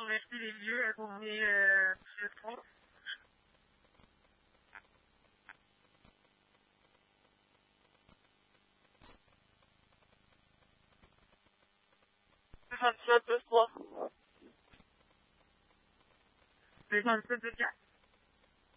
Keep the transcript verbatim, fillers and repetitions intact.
inverser les lieux et qu'on est euh, chez toi. vingt-sept de trois. Le vingt-sept de quatre.